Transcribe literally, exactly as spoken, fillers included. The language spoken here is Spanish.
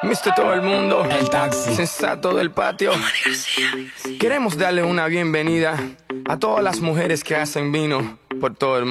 mister Todo el mundo, El taxi. sensato del patio. Queremos darle una bienvenida a todas las mujeres que hacen vino por todo el mundo.